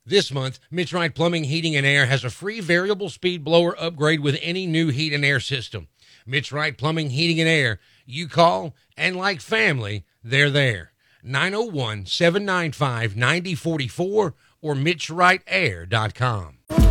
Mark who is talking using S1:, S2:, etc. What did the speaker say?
S1: This month, Mitch Wright Plumbing, Heating, and Air has a free variable speed blower upgrade with any new heat and air system. Mitch Wright Plumbing, Heating, and Air. You call, and like family, they're there. 901-795-9044 or MitchWrightAir.com.